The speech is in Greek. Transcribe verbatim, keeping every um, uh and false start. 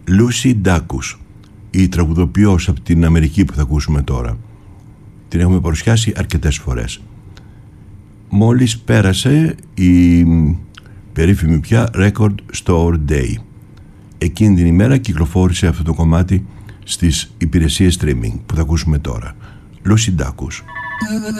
Lucy Dacus, η τραγουδοποιός από την Αμερική που θα ακούσουμε τώρα. Την έχουμε παρουσιάσει αρκετές φορές. Μόλις πέρασε η περίφημη πια Record Store Day. Εκείνη την ημέρα κυκλοφόρησε αυτό το κομμάτι στις υπηρεσίες streaming που θα ακούσουμε τώρα. Lucy Dacus.